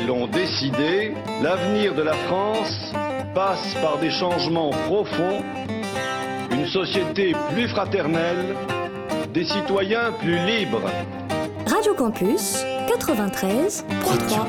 L'ont décidé, l'avenir de la France passe par des changements profonds, une société plus fraternelle, des citoyens plus libres. Radio Campus 93.3.